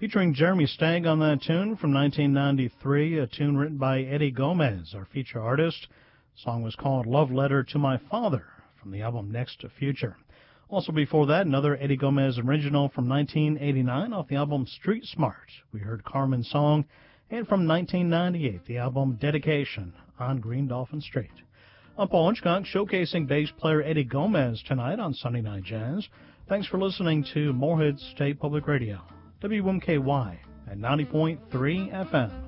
Featuring Jeremy Stagg on that tune from 1993, a tune written by Eddie Gomez, our feature artist. The song was called Love Letter to My Father from the album Next to Future. Also before that, another Eddie Gomez original from 1989 off the album Street Smart. We heard Carmen's Song, and from 1998, the album Dedication on Green Dolphin Street. I'm Paul Hitchcock, showcasing bass player Eddie Gomez tonight on Sunday Night Jazz. Thanks for listening to Morehead State Public Radio, WMKY at 90.3 FM.